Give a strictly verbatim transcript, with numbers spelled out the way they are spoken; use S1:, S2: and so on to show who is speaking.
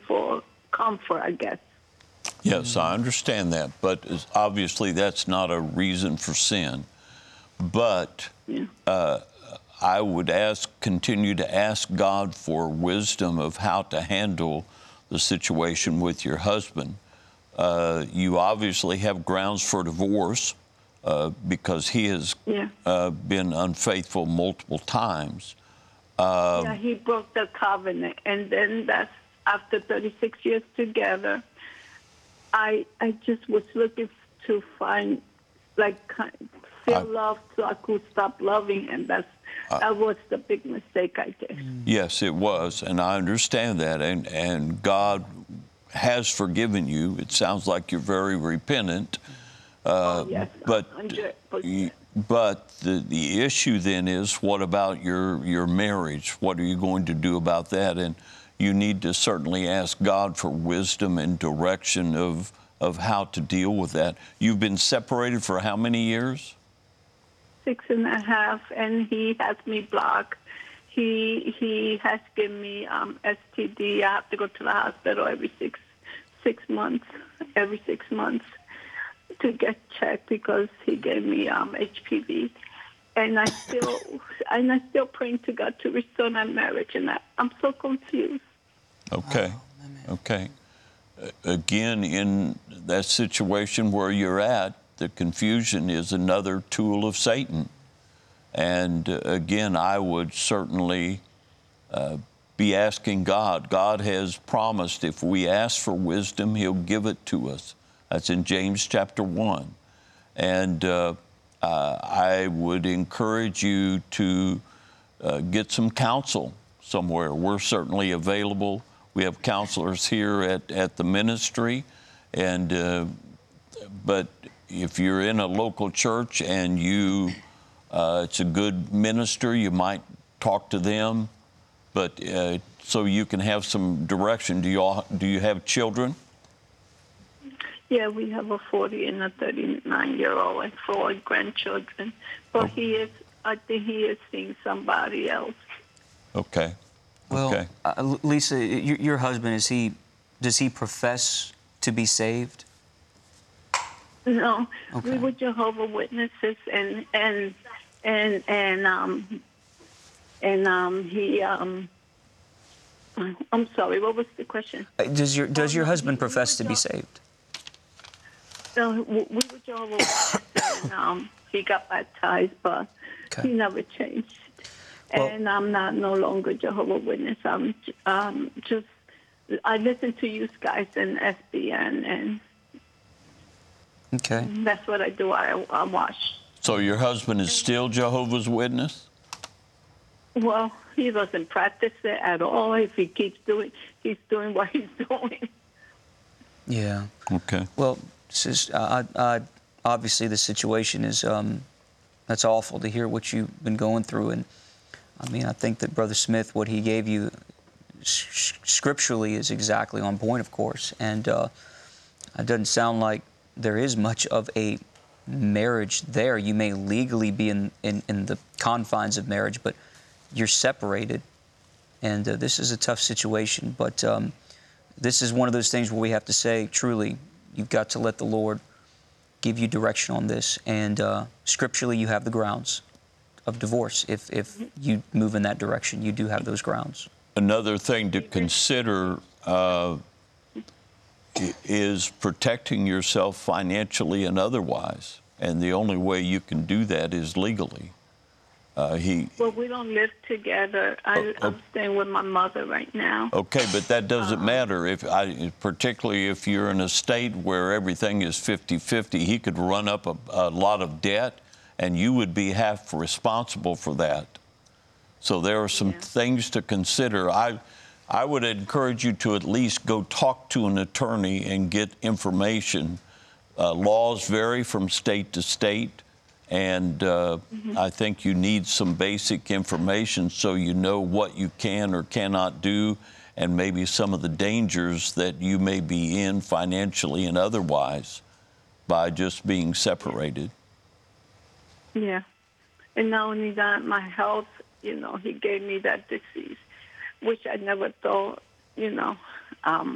S1: for comfort, I guess.
S2: Yes, I understand that, but it's- obviously that's not a reason for sin. But
S1: Yeah.
S2: uh, I would ask, continue to ask God for wisdom of how to handle the situation with your husband. Uh, you obviously have grounds for divorce uh, because he has
S1: Yeah.
S2: uh, been unfaithful multiple times. Uh,
S1: Yeah, he broke the covenant, and then that's after thirty-six years together. I I just was looking to find, like, ki- feel
S2: I-
S1: love so I could stop loving him. That's that was the big mistake I did.
S2: Yes, it was, and I understand that, and, and God has forgiven you. It sounds like you're very repentant. Uh,
S1: Oh, yes,
S2: but
S1: hundred
S2: y-
S1: percent.
S2: but the, the issue then is, what about your, your marriage? What are you going to do about that? And you need to certainly ask God for wisdom and direction of, of how to deal with that. You've been separated for how many years?
S1: Six and a half, and he has me blocked. He he has given me um, S T D. I have to go to the hospital every six six months, every six months to get checked because he gave me um, H P V. And I still and I still praying to God to restore my marriage, and I, I'm so confused.
S2: Okay, okay. Uh, Again, in that situation where you're at, the confusion is another tool of Satan. And uh, again, I would certainly uh, be asking God. God has promised if we ask for wisdom, He'll give it to us. That's in James chapter one. And uh, uh, I would encourage you to uh, get some counsel somewhere. We're certainly available. We have counselors here at, at the ministry. And uh, but if you're in a local church and you uh, it's a good minister, you might talk to them, but uh, so you can have some direction. Do you all, do you have children?
S1: Yeah, we have a forty and a thirty-nine year old and four grandchildren. But
S2: Oh.
S1: he is, I think he is seeing somebody else.
S2: Okay.
S3: Well,
S2: Okay.
S3: uh, Lisa, your, your husband, is he, does he profess to be saved?
S1: No,
S3: Okay.
S1: we were Jehovah Witnesses, and and and and um and um he um. I'm sorry. What was the question?
S3: Uh, Does your, does
S1: Oh,
S3: your
S1: no,
S3: husband
S1: he- we
S3: profess
S1: were
S3: to be
S1: Jo-
S3: saved?
S1: So we we were Jehovah Witnesses, and um, he got baptized, but
S3: Okay.
S1: he never changed.
S3: Well-
S1: And I'm not no longer Jehovah Witness. I'm um, just I listen to you guys in S B N, and
S3: Okay.
S1: that's what I do. I, I watch.
S2: So your husband is still Jehovah's Witness?
S1: Well, he doesn't practice it at all. If he keeps doing, he's doing what he's doing.
S3: Yeah.
S2: Okay.
S3: Well, this is, uh, I, I, obviously the situation is, um, that's awful to hear what you've been going through. And I mean, I think that Brother Smith, what he gave you s- scripturally is exactly on point, of course. And uh, it doesn't sound like there is much of a marriage there. You may legally be in, in, in the confines of marriage, but you're separated. And uh, this is a tough situation. But um, this is one of those things where we have to say, truly, you've got to let the Lord give you direction on this. And uh, scripturally, you have the grounds of divorce. If, if you move in that direction, you do have those grounds.
S2: Another thing to consider uh, i- is protecting yourself financially and otherwise. And the only way you can do that is legally. Uh, he,
S1: Well, we don't live together. I,
S2: Oh, oh.
S1: I'm staying with my mother right now.
S2: okay, but that doesn't matter. If I, particularly if you're in a state where everything is fifty fifty, he could run up a, a lot of debt, and you would be half responsible for that. So there are some
S1: Yeah.
S2: things to consider. I, I would encourage you to at least go talk to an attorney and get information. Uh, laws vary from state to state, and uh, I think you need some basic information so you know what you can or cannot do, and maybe some of the dangers that you may be in financially and otherwise by just being separated.
S1: Yeah. And not only that, my health, you know, he gave me that disease, which I never thought, you know, um,